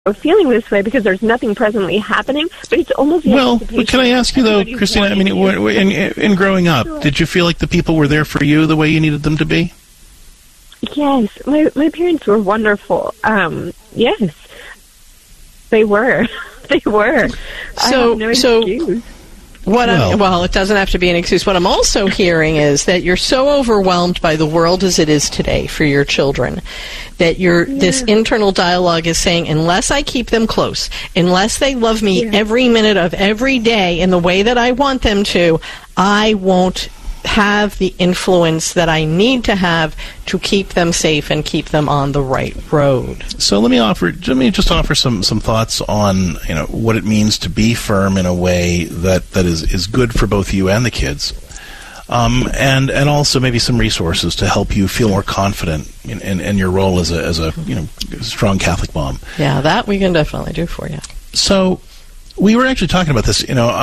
feeling this way because there's nothing presently happening, but it's almost well. Can I ask you though, Christina? I mean, in growing up, did you feel like the people were there for you the way you needed them to be? Yes, my parents were wonderful. Yes, they were. They were. I have no excuse. Well, it doesn't have to be an excuse. What I'm also hearing is that you're so overwhelmed by the world as it is today for your children that this internal dialogue is saying, unless I keep them close, unless they love me every minute of every day in the way that I want them to, I won't have the influence that I need to have to keep them safe and keep them on the right road. So let me just offer some thoughts on what it means to be firm in a way that is good for both you and the kids, and also maybe some resources to help you feel more confident in your role as a strong Catholic mom. Yeah, that we can definitely do for you. So we were actually talking about this,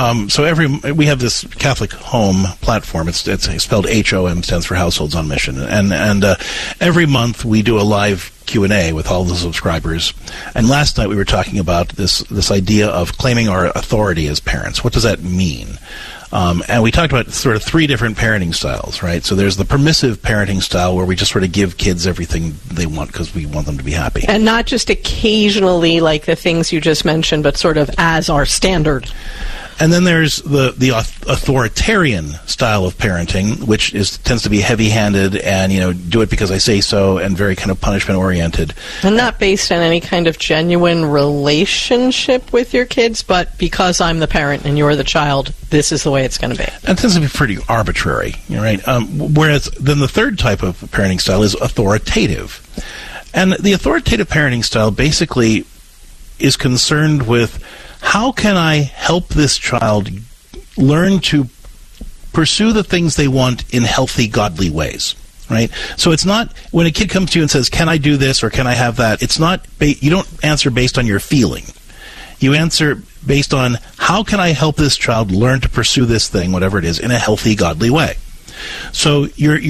so we have this Catholic Home platform. It's spelled HOM, stands for Households on Mission, and every month we do a live Q&A with all the subscribers. And last night we were talking about this idea of claiming our authority as parents. What does that mean? And we talked about sort of 3 different parenting styles, right? So there's the permissive parenting style where we just sort of give kids everything they want because we want them to be happy. And not just occasionally like the things you just mentioned, but sort of as our standard. And then there's the authoritarian style of parenting, which tends to be heavy-handed and, do it because I say so, and very kind of punishment-oriented. And not based on any kind of genuine relationship with your kids, but because I'm the parent and you're the child, this is the way it's going to be. And it tends to be pretty arbitrary, right? Whereas then the third type of parenting style is authoritative. And the authoritative parenting style basically is concerned with how can I help this child learn to pursue the things they want in healthy, godly ways, right? So it's not, when a kid comes to you and says, can I do this or can I have that, it's not, you don't answer based on your feeling. You answer based on how can I help this child learn to pursue this thing, whatever it is, in a healthy, godly way. So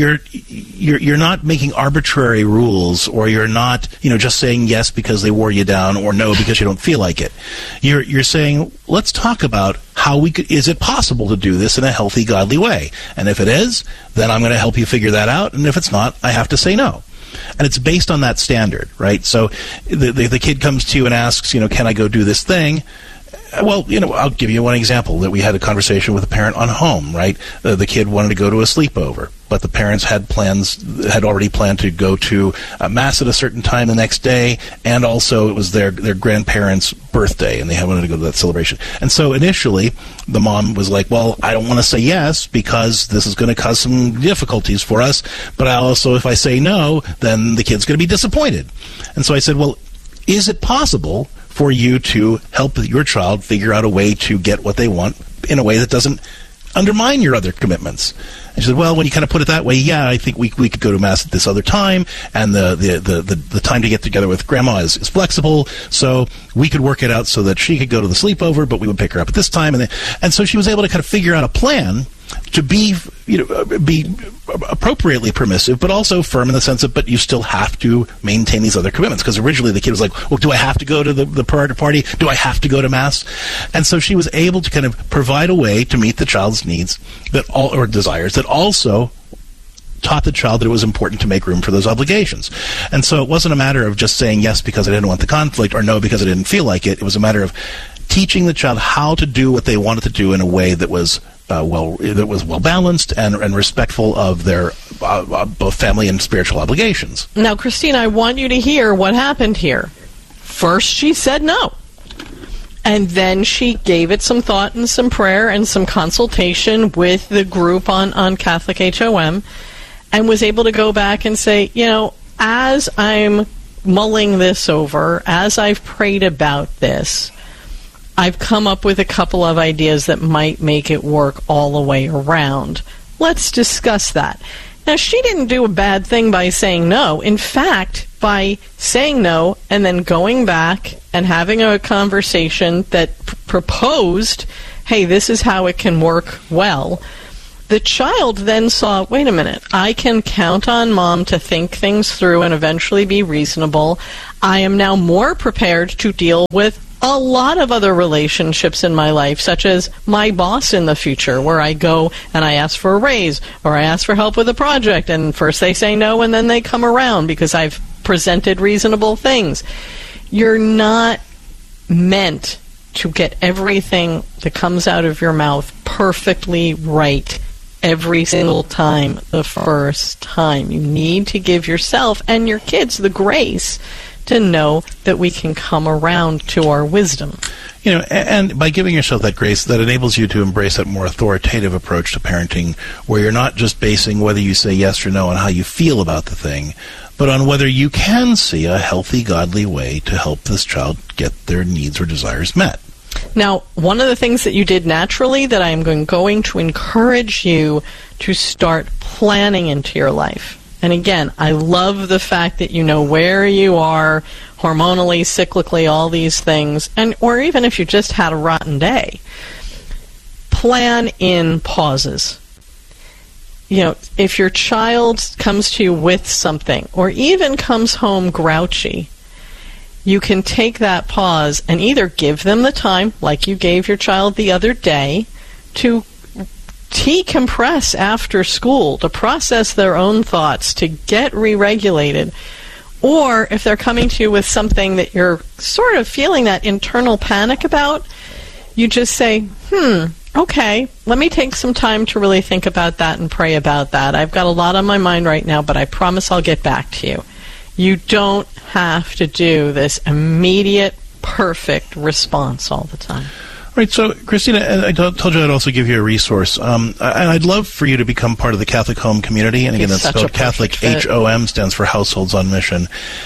you're not making arbitrary rules, or you're not just saying yes because they wore you down, or no because you don't feel like it. You're saying, let's talk about how is it possible to do this in a healthy, godly way? And if it is, then I'm going to help you figure that out. And if it's not, I have to say no. And it's based on that standard, right? So the kid comes to you and asks, can I go do this thing? Well, I'll give you one example that we had a conversation with a parent on home, right? The kid wanted to go to a sleepover, but the parents had already planned to go to Mass at a certain time the next day, and also it was their grandparents' birthday, and they wanted to go to that celebration. And so initially, the mom was like, well, I don't want to say yes because this is going to cause some difficulties for us, but if I say no, then the kid's going to be disappointed. And so I said, well, is it possible for you to help your child figure out a way to get what they want in a way that doesn't undermine your other commitments? And she said, well, when you kind of put it that way, yeah, I think we could go to Mass at this other time, and the time to get together with Grandma is flexible, so we could work it out so that she could go to the sleepover, but we would pick her up at this time. And so she was able to kind of figure out a plan to be appropriately permissive, but also firm in the sense of, but you still have to maintain these other commitments. Because originally the kid was like, well, do I have to go to the party? Do I have to go to Mass? And so she was able to kind of provide a way to meet the child's needs or desires that also taught the child that it was important to make room for those obligations. And so it wasn't a matter of just saying yes because I didn't want the conflict, or no because I didn't feel like it. It was a matter of teaching the child how to do what they wanted to do in a way that was well balanced and respectful of their both family and spiritual obligations. Now, Christine, I want you to hear what happened here. First, she said no. And then she gave it some thought and some prayer and some consultation with the group on Catholic HOM, and was able to go back and say, as I'm mulling this over, as I've prayed about this, I've come up with a couple of ideas that might make it work all the way around. Let's discuss that. Now, she didn't do a bad thing by saying no. In fact, by saying no and then going back and having a conversation that proposed, hey, this is how it can work well, the child then saw, wait a minute, I can count on Mom to think things through and eventually be reasonable. I am now more prepared to deal with a lot of other relationships in my life, such as my boss in the future, where I go and I ask for a raise or I ask for help with a project, and first they say no and then they come around because I've presented reasonable things. You're not meant to get everything that comes out of your mouth perfectly right every single time the first time. You need to give yourself and your kids the grace to know that we can come around to our wisdom. You know, and by giving yourself that grace, that enables you to embrace that more authoritative approach to parenting, where you're not just basing whether you say yes or no on how you feel about the thing, but on whether you can see a healthy, godly way to help this child get their needs or desires met. Now, one of the things that you did naturally that I am going to encourage you to start planning into your life. And again, I love the fact that you know where you are hormonally, cyclically, all these things, and or even if you just had a rotten day. Plan in pauses. You know, if your child comes to you with something or even comes home grouchy, you can take that pause and either give them the time, like you gave your child the other day, to decompress after school, to process their own thoughts, to get re-regulated. Or if they're coming to you with something that you're sort of feeling that internal panic about, you just say, okay, let me take some time to really think about that and pray about that. I've got a lot on my mind right now, but I promise I'll get back to you. You don't have to do this immediate, perfect response all the time. Right, so Christina, I told you I'd also give you a resource. And I'd love for you to become part of the Catholic Home community. And again, that's spelled Catholic HOM, stands for Households on Mission.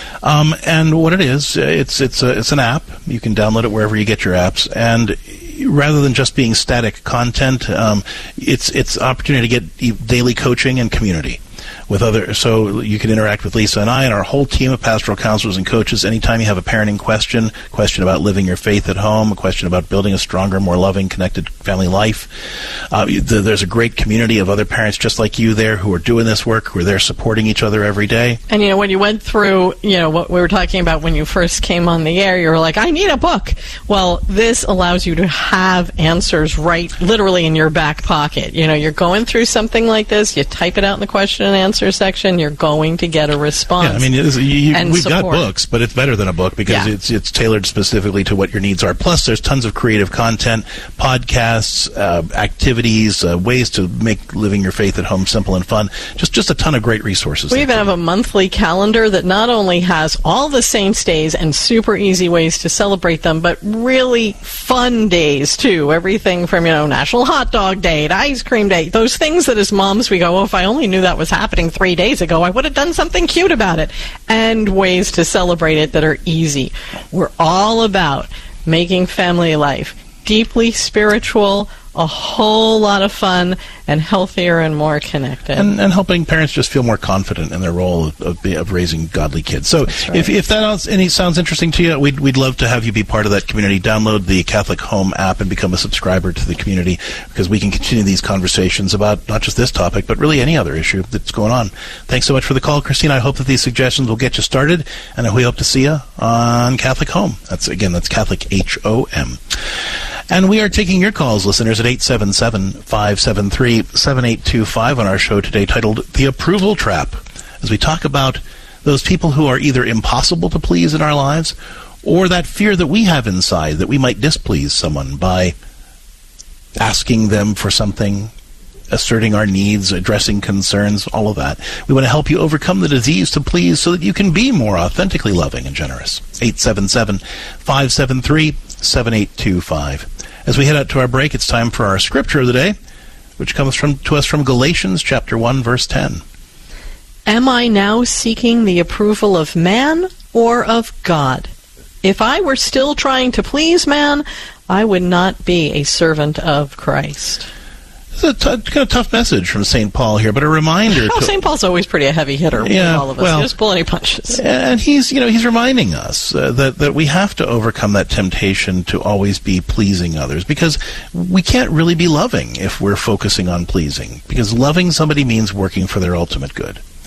And what it is, it's an app. You can download it wherever you get your apps. And rather than just being static content, it's an opportunity to get daily coaching and community with other, so you can interact with Lisa and I and our whole team of pastoral counselors and coaches anytime you have a parenting question about living your faith at home, a question about building a stronger, more loving, connected family life. There's a great community of other parents just like you there who are doing this work, who are there supporting each other every day. And, you know, when you went through, you know, what we were talking about when you first came on the air, you were like, I need a book. Well, this allows you to have answers right literally in your back pocket. You know, you're going through something like this, you type it out in the question and answer section, you're going to get a response. Yeah, I mean, we've got books, but it's better than a book because it's tailored specifically to what your needs are. Plus, there's tons of creative content, podcasts, activities, ways to make living your faith at home simple and fun. Just a ton of great resources. We even have a monthly calendar that not only has all the saints' days and super easy ways to celebrate them, but really fun days too. Everything from, you know, National Hot Dog Day to Ice Cream Day. Those things that as moms we go, oh, if I only knew that was happening 3 days ago, I would have done something cute about it. And ways to celebrate it that are easy. We're all about making family life deeply spiritual, a whole lot of fun, and healthier and more connected. And helping parents just feel more confident in their role of raising godly kids. So right. If that sounds interesting to you, we'd love to have you be part of that community. Download the Catholic Home app and become a subscriber to the community, because we can continue these conversations about not just this topic, but really any other issue that's going on. Thanks so much for the call, Christina. I hope that these suggestions will get you started, and we hope to see you on Catholic Home. That's Catholic HOM. And we are taking your calls, listeners, at 877-573-7825 on our show today, titled The Approval Trap, as we talk about those people who are either impossible to please in our lives, or that fear that we have inside that we might displease someone by asking them for something, asserting our needs, addressing concerns, all of that. We want to help you overcome the disease to please so that you can be more authentically loving and generous. 877-573-7825. As we head out to our break, it's time for our scripture of the day, which comes to us from Galatians chapter 1, verse 10. Am I now seeking the approval of man or of God? If I were still trying to please man, I would not be a servant of Christ. It's a kind of tough message from St. Paul here, but a reminder. St. Paul's always pretty a heavy hitter with all of us. He doesn't pull any punches. And he's reminding us that we have to overcome that temptation to always be pleasing others, because we can't really be loving if we're focusing on pleasing, because loving somebody means working for their ultimate good.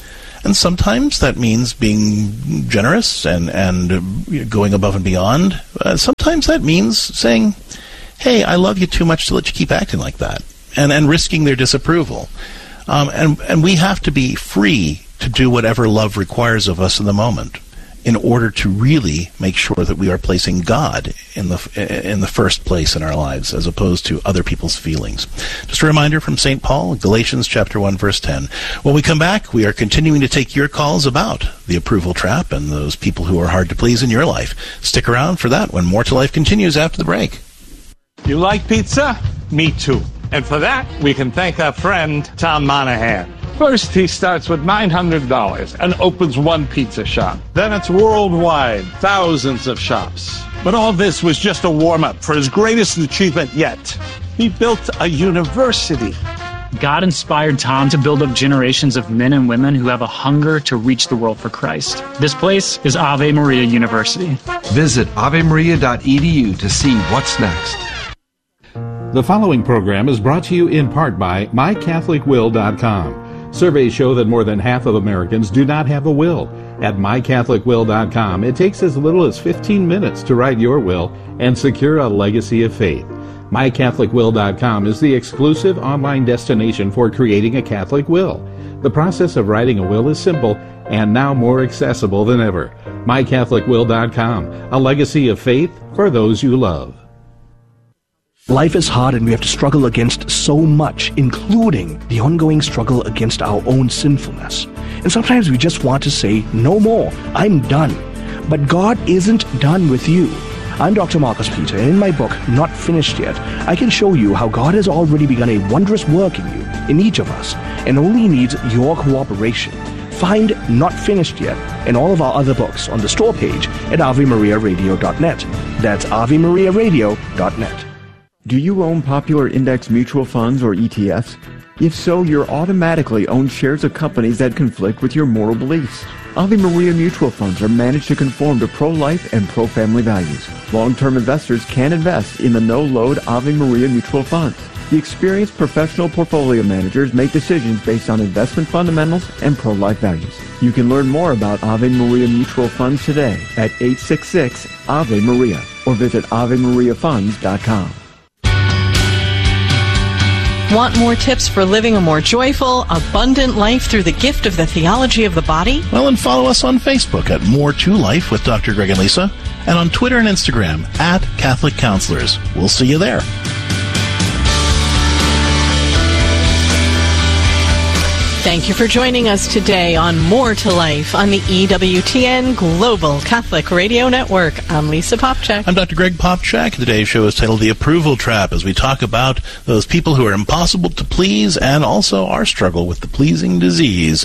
And sometimes that means being generous and going above and beyond. Sometimes that means saying, hey, I love you too much to let you keep acting like that, and risking their disapproval. And we have to be free to do whatever love requires of us in the moment, in order to really make sure that we are placing God in the first place in our lives, as opposed to other people's feelings. Just a reminder from St. Paul, Galatians chapter 1, verse 10. When we come back, we are continuing to take your calls about the approval trap and those people who are hard to please in your life. Stick around for that when More to Life continues after the break. You like pizza? Me too. And for that, we can thank our friend Tom Monahan. First, he starts with $900 and opens one pizza shop. Then it's worldwide, thousands of shops. But all this was just a warm-up for his greatest achievement yet. He built a university. God inspired Tom to build up generations of men and women who have a hunger to reach the world for Christ. This place is Ave Maria University. Visit avemaria.edu to see what's next. The following program is brought to you in part by MyCatholicWill.com. Surveys show that more than half of Americans do not have a will. At MyCatholicWill.com, it takes as little as 15 minutes to write your will and secure a legacy of faith. MyCatholicWill.com is the exclusive online destination for creating a Catholic will. The process of writing a will is simple and now more accessible than ever. MyCatholicWill.com, a legacy of faith for those you love. Life is hard and we have to struggle against so much, including the ongoing struggle against our own sinfulness. And sometimes we just want to say, no more, I'm done. But God isn't done with you. I'm Dr. Marcus Peter, and in my book, Not Finished Yet, I can show you how God has already begun a wondrous work in you, in each of us, and only needs your cooperation. Find Not Finished Yet and all of our other books on the store page at AveMariaRadio.net. That's AveMariaRadio.net. Do you own popular index mutual funds or ETFs? If so, you're automatically own shares of companies that conflict with your moral beliefs. Ave Maria mutual funds are managed to conform to pro-life and pro-family values. Long-term investors can invest in the no-load Ave Maria mutual funds. The experienced professional portfolio managers make decisions based on investment fundamentals and pro-life values. You can learn more about Ave Maria mutual funds today at 866-AVE-MARIA or visit AveMariaFunds.com. Want more tips for living a more joyful, abundant life through the gift of the theology of the body? Well, and follow us on Facebook at More to Life with Dr. Greg and Lisa, and on Twitter and Instagram at Catholic Counselors. We'll see you there. Thank you for joining us today on More to Life on the EWTN Global Catholic Radio Network. I'm Lisa Popchak. I'm Dr. Greg Popchak. Today's show is titled The Approval Trap, as we talk about those people who are impossible to please and also our struggle with the pleasing disease.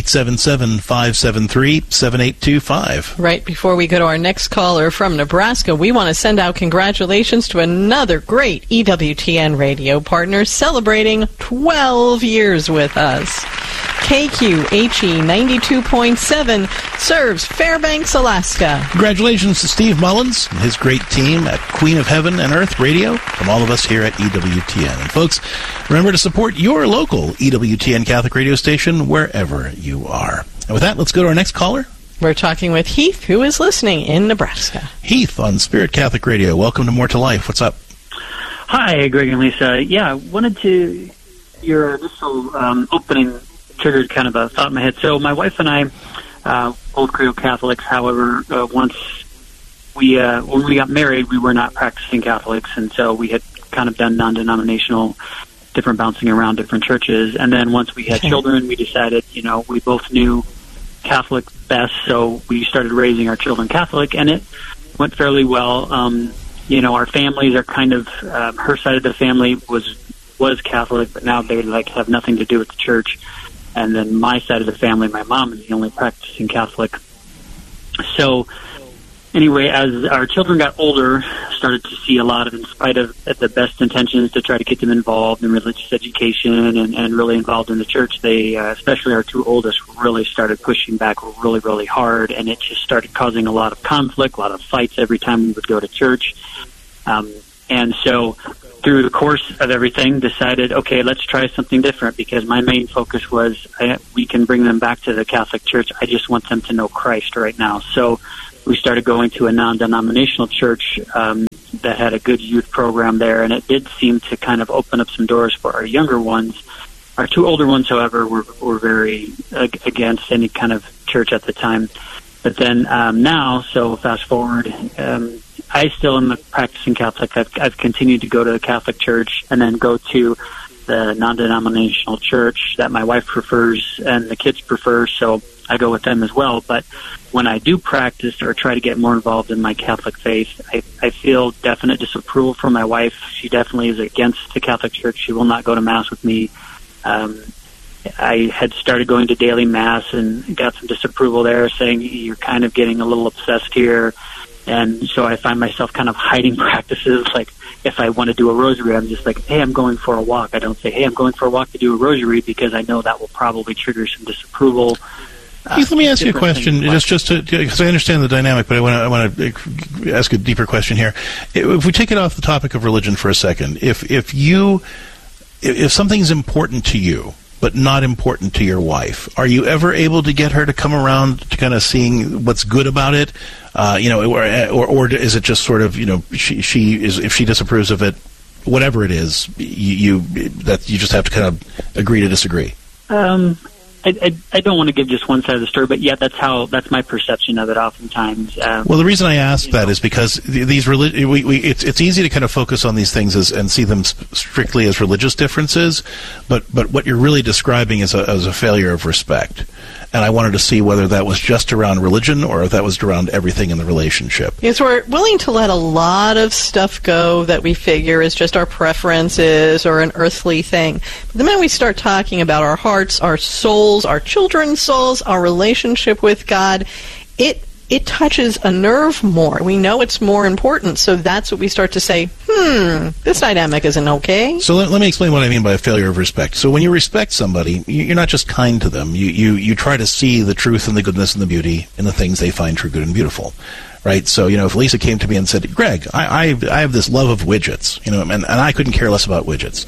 877-573-7825. Right before we go to our next caller from Nebraska, we want to send out congratulations to another great EWTN radio partner celebrating 12 years with us. KQHE 92.7 serves Fairbanks, Alaska. Congratulations to Steve Mullins and his great team at Queen of Heaven and Earth Radio from all of us here at EWTN. And folks, remember to support your local EWTN Catholic radio station wherever you are. And with that, let's go to our next caller. We're talking with Heath, who is listening in Nebraska. Heath on Spirit Catholic Radio. Welcome to More to Life. What's up? Hi, Greg and Lisa. Yeah, I wanted to, your initial opening triggered kind of a thought in my head. So my wife and I, both Creole Catholics, however, once when we got married, we were not practicing Catholics, and so we had kind of done non-denominational, different bouncing around different churches. And then once we had children, we decided, we both knew Catholic best, so we started raising our children Catholic, and it went fairly well. Our families are kind of, her side of the family was Catholic, but now they have nothing to do with the church. And then my side of the family, my mom is the only practicing Catholic. So anyway, as our children got older, started to see a lot of, in spite of the best intentions to try to get them involved in religious education and really involved in the church, they, especially our two oldest, really started pushing back really, really hard. And it just started causing a lot of conflict, a lot of fights every time we would go to church. And so through the course of everything, decided, okay, let's try something different, because my main focus was we can bring them back to the Catholic Church. I just want them to know Christ right now. So we started going to a non-denominational church that had a good youth program there, and it did seem to kind of open up some doors for our younger ones. Our 2 older ones, however, were very against any kind of church at the time. But then now, so fast forward, I still am a practicing Catholic. I've continued to go to the Catholic Church and then go to the non-denominational church that my wife prefers and the kids prefer, so I go with them as well. But when I do practice or try to get more involved in my Catholic faith, I feel definite disapproval from my wife. She definitely is against the Catholic Church. She will not go to Mass with me. I had started going to daily Mass and got some disapproval there, saying you're kind of getting a little obsessed here. And so I find myself kind of hiding practices. Like if I want to do a rosary, I'm just like, hey, I'm going for a walk. I don't say, hey, I'm going for a walk to do a rosary, because I know that will probably trigger some disapproval. Keith, let me ask you a question, just because I understand the dynamic, but I want to ask a deeper question here. If we take it off the topic of religion for a second, if something's important to you, but not important to your wife, are you ever able to get her to come around to kind of seeing what's good about it? Or is it just sort of, she is, if she disapproves of it, whatever it is, you just have to kind of agree to disagree? I don't want to give just one side of the story, but yeah, that's my perception of it oftentimes. Well, the reason I ask that is because it's easy to kind of focus on these things and see them strictly as religious differences, but what you're really describing is a failure of respect. And I wanted to see whether that was just around religion or if that was around everything in the relationship. Yes, we're willing to let a lot of stuff go that we figure is just our preferences or an earthly thing. But the minute we start talking about our hearts, our souls, our children's souls, our relationship with God, it touches a nerve more. We know it's more important, so that's what we start to say, this dynamic isn't okay. So let me explain what I mean by a failure of respect. So when you respect somebody, you're not just kind to them. You try to see the truth and the goodness and the beauty in the things they find true, good, and beautiful. Right? So, if Lisa came to me and said, Greg, I have this love of widgets, and I couldn't care less about widgets.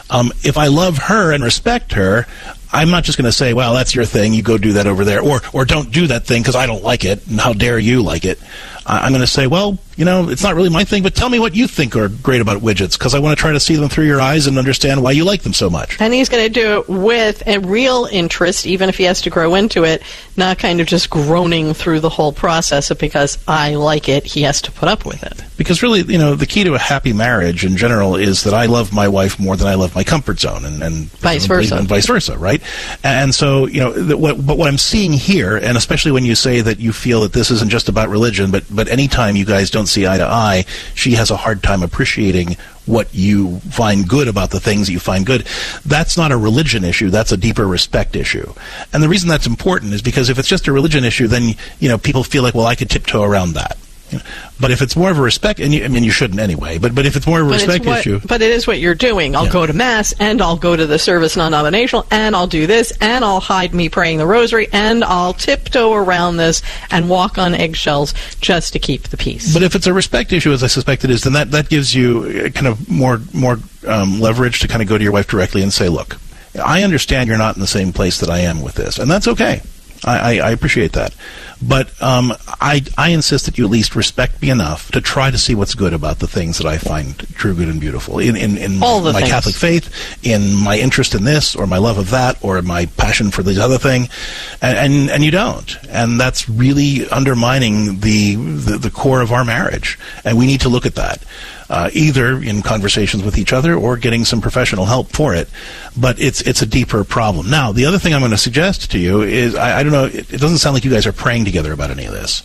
If I love her and respect her, I'm not just going to say, well, that's your thing, you go do that over there, or don't do that thing because I don't like it, and how dare you like it. I'm going to say, well, it's not really my thing, but tell me what you think are great about widgets, because I want to try to see them through your eyes and understand why you like them so much. And he's going to do it with a real interest, even if he has to grow into it, not kind of just groaning through the whole process of because I like it, he has to put up with it. Because really, the key to a happy marriage in general is that I love my wife more than I love my comfort zone, and vice versa. And vice versa, right? And so, what I'm seeing here, and especially when you say that you feel that this isn't just about religion, but anytime you guys don't see eye to eye, she has a hard time appreciating what you find good about the things that you find good. That's not a religion issue. That's a deeper respect issue. And the reason that's important is because if it's just a religion issue, then, people feel like, well, I could tiptoe around that. But if it's more of a respect, and you shouldn't anyway, but if it's more of a respect issue. But it is what you're doing. I'll go to Mass, and I'll go to the service non-denominational, and I'll do this, and I'll hide me praying the rosary, and I'll tiptoe around this and walk on eggshells just to keep the peace. But if it's a respect issue, as I suspect it is, then that gives you kind of more leverage to kind of go to your wife directly and say, look, I understand you're not in the same place that I am with this, and that's okay. I appreciate that. But I insist that you at least respect me enough to try to see what's good about the things that I find true, good, and beautiful in my Catholic faith, in my interest in this, or my love of that, or my passion for this other thing, and you don't. And that's really undermining the core of our marriage. And we need to look at that. Either in conversations with each other or getting some professional help for it. But it's a deeper problem. Now, the other thing I'm going to suggest to you is, I don't know, it doesn't sound like you guys are praying together about any of this.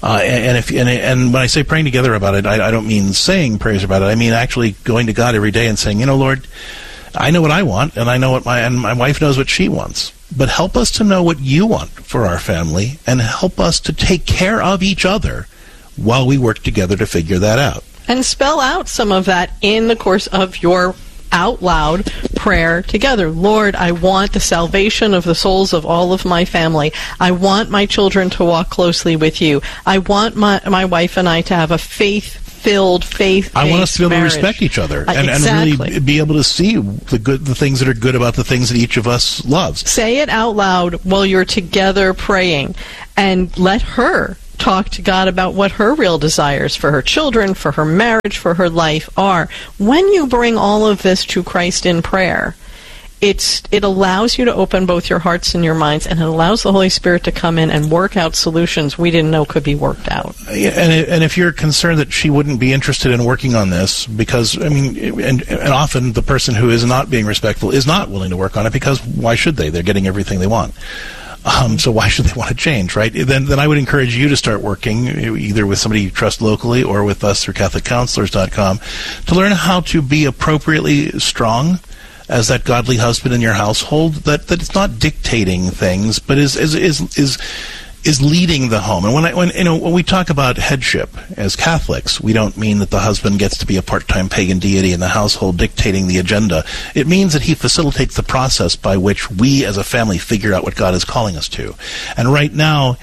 And when I say praying together about it, I don't mean saying prayers about it. I mean actually going to God every day and saying, Lord, I know what I want, and I know what my wife knows what she wants. But help us to know what you want for our family, and help us to take care of each other while we work together to figure that out. And spell out some of that in the course of your out loud prayer together. Lord, I want the salvation of the souls of all of my family. I want my children to walk closely with you. I want my wife and I to have a faith-filled faith-filled, faith-based I want us to be able marriage. to respect each other and Exactly. really be able to see the things that are good about the things that each of us loves. Say it out loud while you're together praying, and let her talk to God about what her real desires for her children, for her marriage, for her life are. When you bring all of this to Christ in prayer, it allows you to open both your hearts and your minds, and it allows the Holy Spirit to come in and work out solutions we didn't know could be worked out. And if you're concerned that she wouldn't be interested in working on this, because, I mean, and often the person who is not being respectful is not willing to work on it, because why should they? They're getting everything they want. So why should they want to change, right? Then I would encourage you to start working either with somebody you trust locally or with us through CatholicCounselors.com to learn how to be appropriately strong as that godly husband in your household, that it's not dictating things, but is leading the home. And when we talk about headship as Catholics, we don't mean that the husband gets to be a part-time pagan deity in the household dictating the agenda. It means that he facilitates the process by which we as a family figure out what God is calling us to. And right now,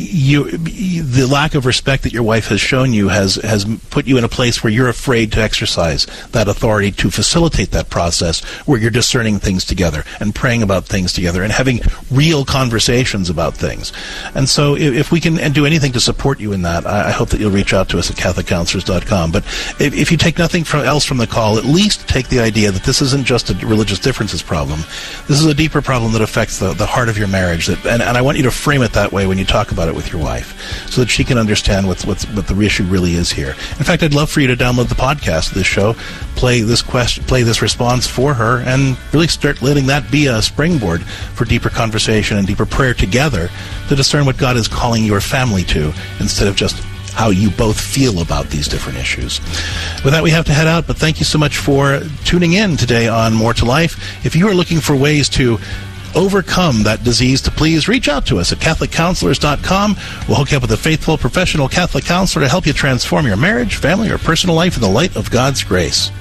the lack of respect that your wife has shown you has put you in a place where you're afraid to exercise that authority to facilitate that process, where you're discerning things together and praying about things together and having real conversations about things. And so if we can do anything to support you in that, I hope that you'll reach out to us at CatholicCounselors.com. But if you take nothing else from the call, at least take the idea that this isn't just a religious differences problem. This is a deeper problem that affects the heart of your marriage. And I want you to frame it that way when you talk about it with your wife, so that she can understand what the issue really is here. In fact, I'd love for you to download the podcast of this show, play this response for her, and really start letting that be a springboard for deeper conversation and deeper prayer together to discern what God is calling your family to, instead of just how you both feel about these different issues. With that, we have to head out, but thank you so much for tuning in today on More to Life. If you are looking for ways to overcome that disease, to please reach out to us at CatholicCounselors.com. We'll hook you up with a faithful, professional Catholic counselor to help you transform your marriage, family, or personal life in the light of God's grace.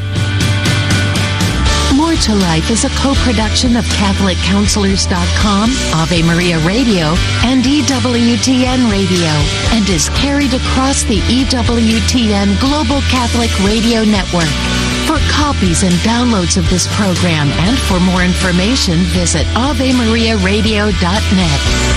More to Life is a co-production of CatholicCounselors.com, Ave Maria Radio, and EWTN Radio, and is carried across the EWTN Global Catholic Radio Network. For copies and downloads of this program and for more information, visit AveMariaRadio.net.